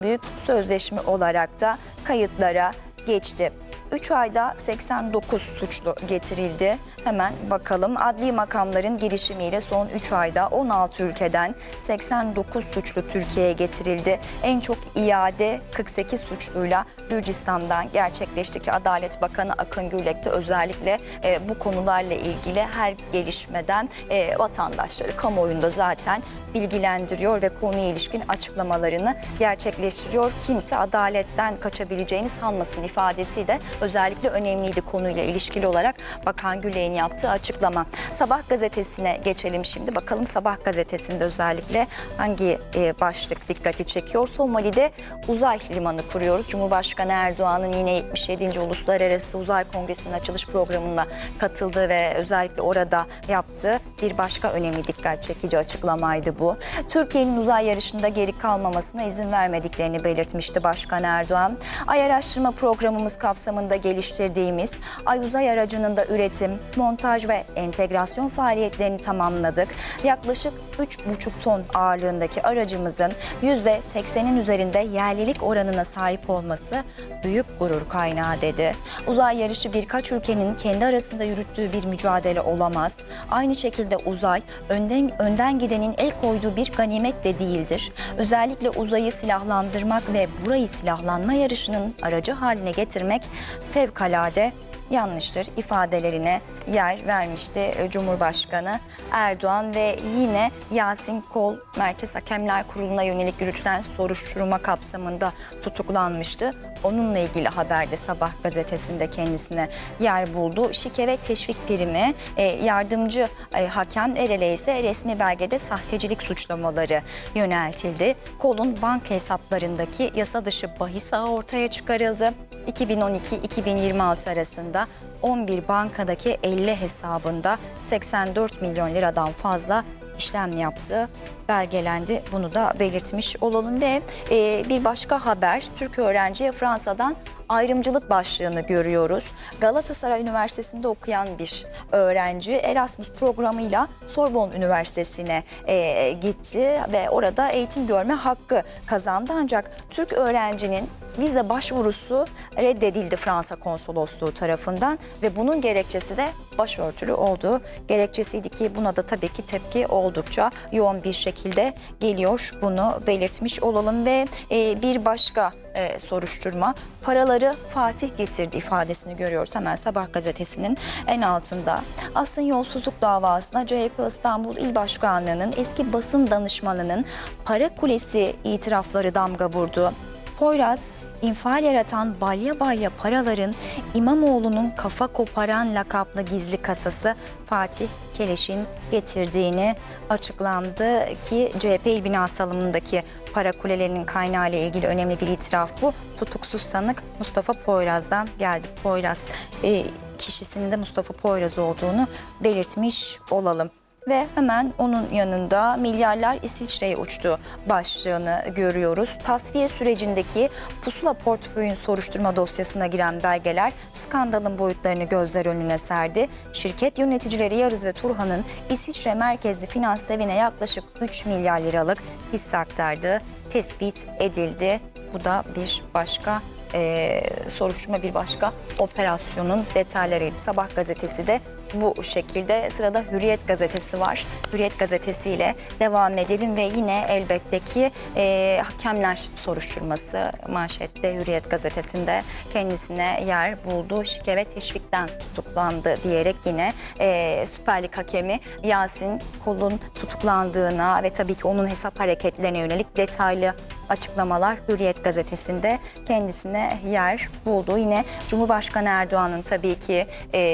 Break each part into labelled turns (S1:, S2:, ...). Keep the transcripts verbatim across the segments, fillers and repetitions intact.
S1: büyük sözleşme olarak da kayıtlara geçti. üç ayda seksen dokuz suçlu getirildi. Hemen bakalım. Adli makamların girişimiyle son üç ayda on altı ülkeden seksen dokuz suçlu Türkiye'ye getirildi. En çok iade kırk sekiz suçluyla Gürcistan'dan gerçekleşti ki Adalet Bakanı Akın Gürlek de özellikle e, bu konularla ilgili her gelişmeden e, vatandaşları kamuoyunda zaten bilgilendiriyor ve konuya ilişkin açıklamalarını gerçekleştiriyor. Kimse adaletten kaçabileceğini sanmasın ifadesi de özellikle önemliydi konuyla ilişkili olarak Bakan Gürlek'in yaptığı açıklama. Sabah gazetesine geçelim şimdi. Bakalım Sabah gazetesinde özellikle hangi e, başlık dikkati çekiyor? Somali'de uzay limanı kuruyoruz. Cumhurbaşkanı Erdoğan'ın yine yetmiş yedinci Uluslararası Uzay Kongresi'nin açılış programına katıldığı ve özellikle orada yaptığı bir başka önemli dikkat çekici açıklamaydı bu. Türkiye'nin uzay yarışında geri kalmamasına izin vermediklerini belirtmişti Başkan Erdoğan. Ay araştırma programımız kapsamında geliştirdiğimiz Ay uzay aracının da üretim, montaj ve entegrasyon faaliyetlerini tamamladık. Yaklaşık üç buçuk ton ağırlığındaki aracımızın yüzde seksenin üzerinde yerlilik oranına sahip olması büyük gurur kaynağı dedi. Uzay yarışı birkaç ülkenin kendi arasında yürüttüğü bir mücadele olamaz. Aynı şekilde uzay önden, önden gidenin el koyduğu bir ganimet de değildir. Özellikle uzayı silahlandırmak ve burayı silahlanma yarışının aracı haline getirmek fevkalade yanlıştır ifadelerine yer vermişti Cumhurbaşkanı Erdoğan ve yine Yasin Kol Merkez Hakemler Kurulu'na yönelik yürütülen soruşturma kapsamında tutuklanmıştı. Onunla ilgili haberde Sabah gazetesinde kendisine yer buldu. Şike ve teşvik primi, e, yardımcı e, hakem Erel'e ise resmi belgede sahtecilik suçlamaları yöneltildi. Kol'un banka hesaplarındaki yasa dışı bahis ağı ortaya çıkarıldı. iki bin on iki iki bin yirmi altı arasında on bir bankadaki elli hesabında seksen dört milyon liradan fazla işlem yaptığı belgelendi. Bunu da belirtmiş olalım ve e, bir başka haber, Türk öğrenciye Fransa'dan ayrımcılık başlığını görüyoruz. Galatasaray Üniversitesi'nde okuyan bir öğrenci Erasmus programıyla Sorbonne Üniversitesi'ne e, gitti ve orada eğitim görme hakkı kazandı. Ancak Türk öğrencinin vize başvurusu reddedildi Fransa Konsolosluğu tarafından ve bunun gerekçesi de başörtülü olduğu gerekçesiydi ki buna da tabii ki tepki oldukça yoğun bir şekilde geliyor. Bunu belirtmiş olalım ve e, bir başka e, soruşturma paraları Fatih getirdi ifadesini görüyoruz hemen Sabah gazetesinin en altında. Asrın yolsuzluk davasına C H P İstanbul İl Başkanlığı'nın eski basın danışmanının para kulesi itirafları damga vurdu. Poyraz, İnfial yaratan balya balya paraların İmamoğlu'nun kafa koparan lakaplı gizli kasası Fatih Keleş'in getirdiğini açıklandı ki C H P il binası alımındaki para kulelerinin kaynağı ile ilgili önemli bir itiraf bu. Tutuksuz sanık Mustafa Poyraz'dan geldi. Poyraz e, kişisinin de Mustafa Poyraz olduğunu belirtmiş olalım. Ve hemen onun yanında milyarlar İsviçre'ye uçtu başlığını görüyoruz. Tasfiye sürecindeki pusula portföyün soruşturma dosyasına giren belgeler skandalın boyutlarını gözler önüne serdi. Şirket yöneticileri Yarız ve Turhan'ın İsviçre merkezli finans evine yaklaşık üç milyar liralık hisse aktardığı tespit edildi. Bu da bir başka e, soruşturma, bir başka operasyonun detaylarıydı. Sabah gazetesi de bu şekilde. Sırada Hürriyet gazetesi var. Hürriyet gazetesiyle devam edelim ve yine elbette ki e, hakemler soruşturması manşette Hürriyet gazetesinde kendisine yer buldu. Şike ve teşvikten tutuklandı diyerek yine e, Süper Lig hakemi Yasin Kol'un tutuklandığına ve tabii ki onun hesap hareketlerine yönelik detaylı açıklamalar Hürriyet gazetesinde kendisine yer buldu. Yine Cumhurbaşkanı Erdoğan'ın tabii ki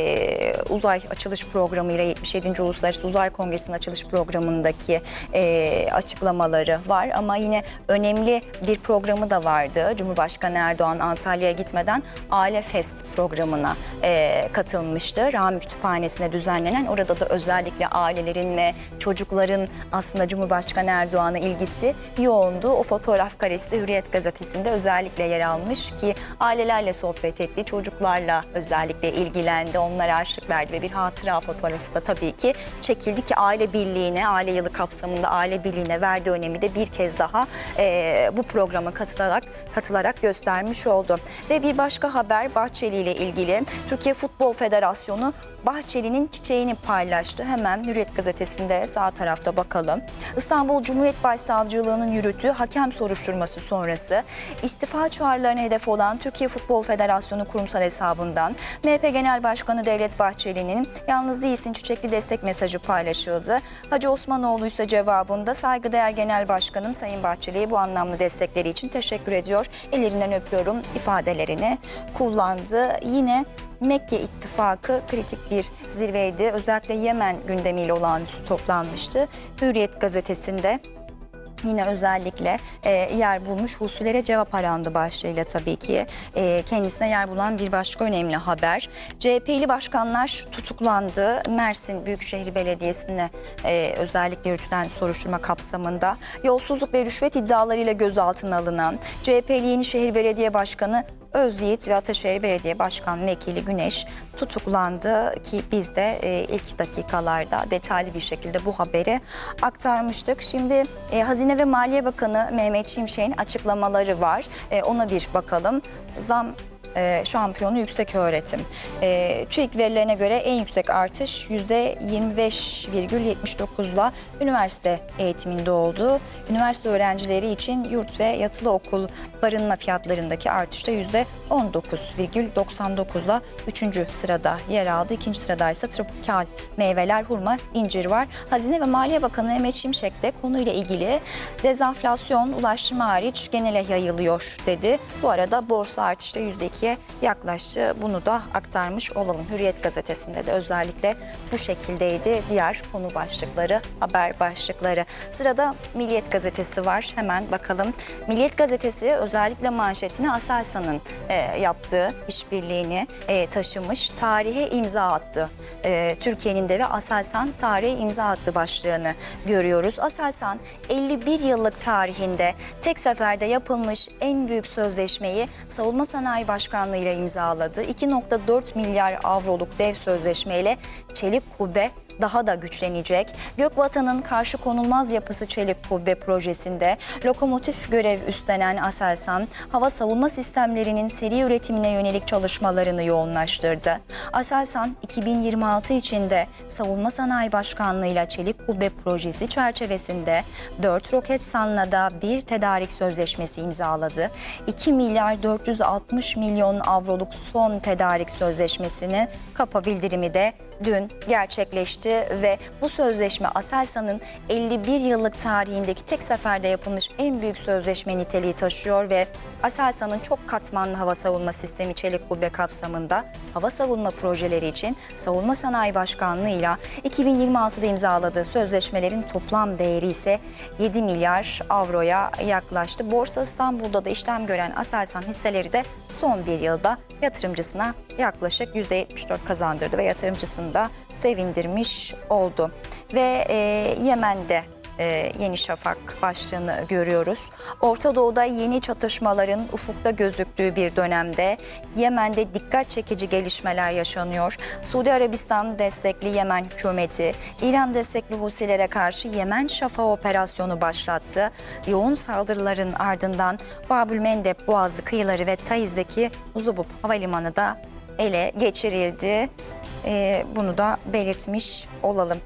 S1: e, uzay açılış programıyla yetmiş yedinci Uluslararası Uzay Kongresi'nin açılış programındaki e, açıklamaları var. Ama yine önemli bir programı da vardı. Cumhurbaşkanı Erdoğan Antalya'ya gitmeden Aile Fest programına e, katılmıştı. Rami Kütüphanesi'ne düzenlenen, orada da özellikle ailelerin ve çocukların aslında Cumhurbaşkanı Erdoğan'a ilgisi yoğundu. O fotoğraf fotoğraf karesi de Hürriyet gazetesinde özellikle yer almış ki ailelerle sohbet etti, çocuklarla özellikle ilgilendi, onlara harçlık verdi ve bir hatıra fotoğrafı da tabii ki çekildi ki aile birliğine, aile yılı kapsamında aile birliğine verdiği önemi de bir kez daha e, bu programa katılarak katılarak göstermiş oldu. Ve bir başka haber Bahçeli ile ilgili. Türkiye Futbol Federasyonu Bahçeli'nin çiçeğini paylaştı. Hemen Hürriyet gazetesinde sağ tarafta bakalım. İstanbul Cumhuriyet Başsavcılığı'nın yürüttüğü hakem soruşturması sonrası istifa çağrılarına hedef olan Türkiye Futbol Federasyonu kurumsal hesabından M H P Genel Başkanı Devlet Bahçeli'nin "Yalnız değilsin" çiçekli destek mesajı paylaşıldı. Hacı Osmanoğlu ise cevabında "Saygıdeğer Genel Başkanım Sayın Bahçeli'ye bu anlamlı destekleri için teşekkür ediyor. Ellerinden öpüyorum" ifadelerini kullandı. Yine Mekke İttifakı kritik bir zirveydi. Özellikle Yemen gündemiyle olağanüstü toplanmıştı. Hürriyet gazetesinde yine özellikle e, yer bulmuş hususilere cevap arandı başlığıyla tabii ki. E, kendisine yer bulan bir başka önemli haber. C H P'li başkanlar tutuklandı. Mersin Büyükşehir Belediyesi'ne e, özellikle yürütülen soruşturma kapsamında yolsuzluk ve rüşvet iddialarıyla gözaltına alınan C H P'li Yenişehir Belediye Başkanı Özyiğit ve Ataşehir Belediye Başkan Vekili Güneş tutuklandı ki biz de e, ilk dakikalarda detaylı bir şekilde bu haberi aktarmıştık. Şimdi e, Hazine ve Maliye Bakanı Mehmet Şimşek'in açıklamaları var. E, ona bir bakalım. Zam e, şampiyonu yükseköğretim. E, TÜİK verilerine göre en yüksek artış yüzde yirmi beş virgül yetmiş dokuzla üniversite eğitiminde oldu. Üniversite öğrencileri için yurt ve yatılı okul barınma fiyatlarındaki artışta yüzde on dokuz virgül doksan dokuzla üçüncü sırada yer aldı. İkinci sırada ise tropikal meyveler, hurma, incir var. Hazine ve Maliye Bakanı Mehmet Şimşek de konuyla ilgili dezenflasyon ulaştırma hariç genele yayılıyor dedi. Bu arada borsa artışta yüzde ikiye yaklaştı. Bunu da aktarmış olalım. Hürriyet gazetesinde de özellikle bu şekildeydi. Diğer konu başlıkları, haber başlıkları. Sırada Milliyet gazetesi var. Hemen bakalım. Milliyet gazetesi özellikle manşetine Aselsan'ın e, yaptığı işbirliğini e, taşımış. Tarihe imza attı. E, Türkiye'nin de ve Aselsan tarihe imza attı başlığını görüyoruz. Aselsan elli bir yıllık tarihinde tek seferde yapılmış en büyük sözleşmeyi Savunma Sanayi Başkanlığı ile imzaladı. iki nokta dört milyar avroluk dev sözleşmeyle çelik kubbe daha da güçlenecek. Gökvatan'ın karşı konulmaz yapısı çelik kubbe projesinde lokomotif görev üstlenen Aselsan, hava savunma sistemlerinin seri üretimine yönelik çalışmalarını yoğunlaştırdı. Aselsan, iki bin yirmi altı içinde Savunma Sanayi Başkanlığı'yla çelik kubbe projesi çerçevesinde dört Roketsan'la da bir tedarik sözleşmesi imzaladı. iki milyar dört yüz altmış milyon avroluk son tedarik sözleşmesini kapa bildirimi de dün gerçekleşti ve bu sözleşme Aselsan'ın elli bir yıllık tarihindeki tek seferde yapılmış en büyük sözleşme niteliği taşıyor ve Aselsan'ın çok katmanlı hava savunma sistemi çelik kubbe kapsamında hava savunma projeleri için Savunma Sanayi Başkanlığı'yla iki bin yirmi altıda imzaladığı sözleşmelerin toplam değeri ise yedi milyar avroya yaklaştı. Borsa İstanbul'da da işlem gören Aselsan hisseleri de son bir yılda yatırımcısına yaklaşık yüzde yetmiş dört kazandırdı ve yatırımcısını da sevindirmiş oldu. Ve e, Yemen'de e, Yeni Şafak başlığını görüyoruz. Orta Doğu'da yeni çatışmaların ufukta gözüktüğü bir dönemde Yemen'de dikkat çekici gelişmeler yaşanıyor. Suudi Arabistan destekli Yemen hükümeti, İran destekli Husilere karşı Yemen Şafağı operasyonu başlattı. Yoğun saldırıların ardından Babülmendeb Boğazı kıyıları ve Taiz'deki Zubub Havalimanı da ele geçirildi. Ee, bunu da belirtmiş olalım.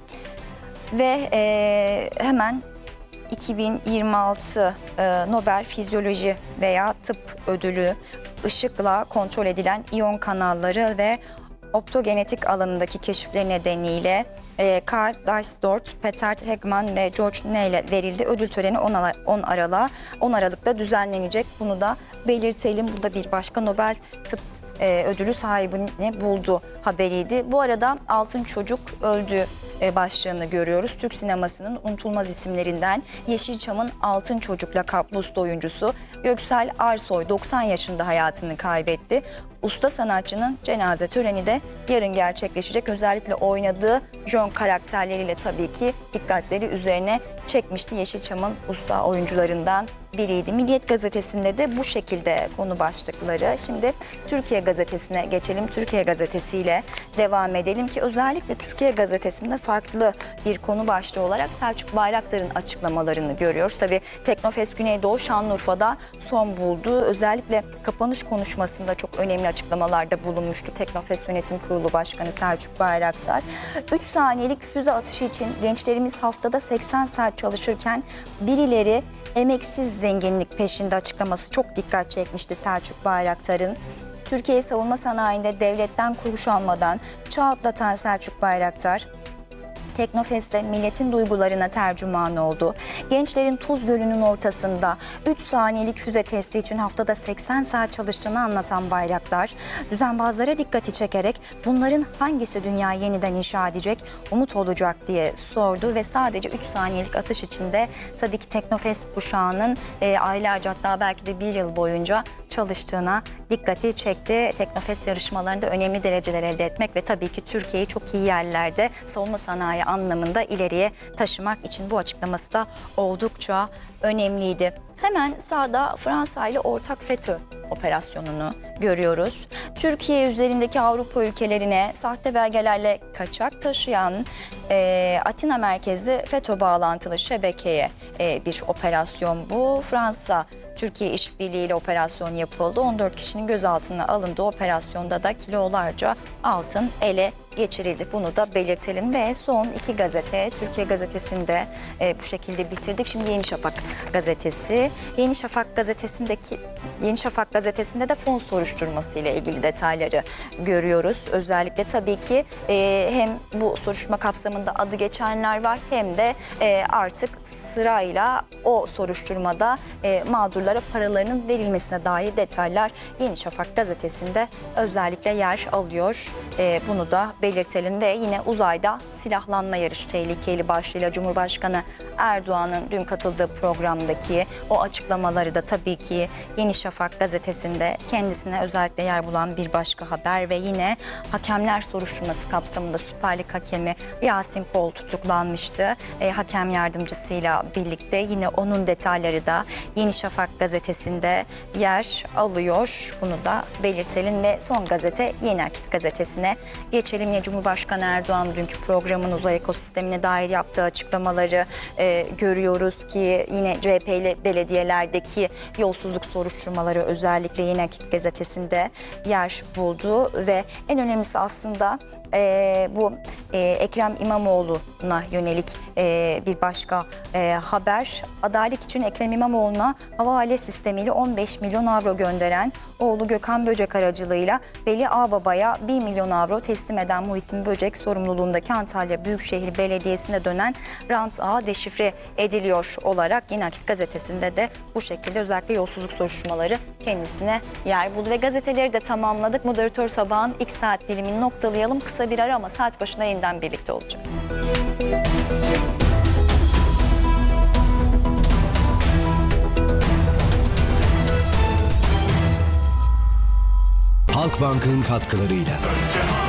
S1: Ve e, hemen iki bin yirmi altı e, Nobel Fizyoloji veya Tıp Ödülü ışıkla kontrol edilen iyon kanalları ve optogenetik alanındaki keşifleri nedeniyle e, Karl Dysdorf, Peter Hegman ve George Neil'e verildi. Ödül töreni on Aralık'ta düzenlenecek. Bunu da belirtelim. Bu da bir başka Nobel Tıp e, ödülü sahibini buldu haberiydi. Bu arada Altın Çocuk öldü e, başlığını görüyoruz. Türk sinemasının unutulmaz isimlerinden Yeşilçam'ın Altın Çocuk lakaplı usta oyuncusu Göksel Arsoy doksan yaşında hayatını kaybetti. Usta sanatçının cenaze töreni de yarın gerçekleşecek. Özellikle oynadığı John karakterleriyle tabii ki dikkatleri üzerine çekmişti. Yeşilçam'ın usta oyuncularından biriydi. Milliyet gazetesinde de bu şekilde konu başlıkları. Şimdi Türkiye gazetesine geçelim. Türkiye gazetesiyle devam edelim ki özellikle Türkiye gazetesinde farklı bir konu başlığı olarak Selçuk Bayraktar'ın açıklamalarını görüyoruz. Tabii Teknofest Güneydoğu Şanlıurfa'da son buldu. Özellikle kapanış konuşmasında çok önemli açıklamalarda bulunmuştu Teknofest Yönetim Kurulu Başkanı Selçuk Bayraktar. üç saniyelik füze atışı için gençlerimiz haftada seksen saat çalışırken birileri emeksiz zenginlik peşinde açıklaması çok dikkat çekmişti Selçuk Bayraktar'ın. Türkiye savunma sanayinde devletten kuruş almadan çağ atlatan Selçuk Bayraktar, Teknofest'te milletin duygularına tercüman oldu. Gençlerin Tuz Gölü'nün ortasında üç saniyelik füze testi için haftada seksen saat çalıştığını anlatan Bayraktar, düzenbazlara dikkati çekerek bunların hangisi dünyayı yeniden inşa edecek, umut olacak diye sordu ve sadece üç saniyelik atış içinde tabii ki Teknofest kuşağının e, aylarca hatta belki de bir yıl boyunca çalıştığına dikkati çekti. Teknofest yarışmalarında önemli dereceler elde etmek ve tabii ki Türkiye'yi çok iyi yerlerde savunma sanayi anlamında ileriye taşımak için bu açıklaması da oldukça önemliydi. Hemen sağda Fransa ile ortak FETÖ operasyonunu görüyoruz. Türkiye üzerindeki Avrupa ülkelerine sahte belgelerle kaçak taşıyan e, Atina merkezli FETÖ bağlantılı şebekeye e, bir operasyon bu. Fransa Türkiye işbirliğiyle operasyon yapıldı. on dört kişinin gözaltına alındığı operasyonda da kilolarca altın ele geçirildi. Bunu da belirtelim ve son iki gazete, Türkiye gazetesinde e, bu şekilde bitirdik. Şimdi Yeni Şafak gazetesi. Yeni Şafak gazetesindeki Yeni Şafak gazetesinde de fon soruşturması ile ilgili detayları görüyoruz. Özellikle tabii ki e, hem bu soruşturma kapsamında adı geçenler var hem de e, artık sırayla o soruşturmada e, mağdurlara paralarının verilmesine dair detaylar Yeni Şafak gazetesinde özellikle yer alıyor. E, bunu da belirtelim ve yine uzayda silahlanma yarışı tehlikeli başlığıyla Cumhurbaşkanı Erdoğan'ın dün katıldığı programdaki o açıklamaları da tabii ki Yeni Şafak gazetesinde kendisine özellikle yer bulan bir başka haber ve yine hakemler soruşturması kapsamında Süper Lig hakemi Yasin Kol tutuklanmıştı. E, hakem yardımcısıyla birlikte yine onun detayları da Yeni Şafak gazetesinde yer alıyor. Bunu da belirtelim ve son gazete Yeni Akit gazetesine geçelim. Yine Cumhurbaşkanı Erdoğan dünkü programın uzay ekosistemine dair yaptığı açıklamaları e, görüyoruz ki yine C H P'li belediyelerdeki yolsuzluk soruşturmaları özellikle Yeni Akit gazetesinde yer buldu ve en önemlisi aslında e, bu e, Ekrem İmamoğlu'na yönelik e, bir başka e, haber. Adalet için Ekrem İmamoğlu'na havale sistemiyle on beş milyon avro gönderen oğlu Gökhan Böcek aracılığıyla Veli Ağbaba'ya bir milyon avro teslim eden Muhittin Böcek sorumluluğundaki Antalya Büyükşehir Belediyesi'ne dönen rant ağı deşifre ediliyor olarak Yeni Akit gazetesinde de bu şekilde özellikle yolsuzluk soruşturmaları kendisine yer buldu ve gazeteleri de tamamladık. Moderatör Sabah'ın ilk saat dilimini noktalayalım. Kısa bir ara ama saat başında yeniden birlikte olacağız.
S2: Halkbank'ın katkılarıyla.